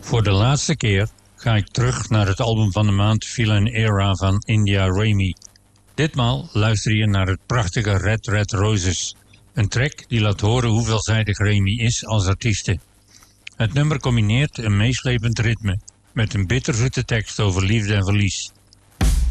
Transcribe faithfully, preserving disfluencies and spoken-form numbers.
Voor de laatste keer ga ik terug naar het album van de maand Feel an Era van India Raymi. Ditmaal luister je naar het prachtige Red Red Roses. Een track die laat horen hoe veelzijdig Raymi is als artieste. Het nummer combineert een meeslepend ritme met een bitterzoete tekst over liefde en verlies.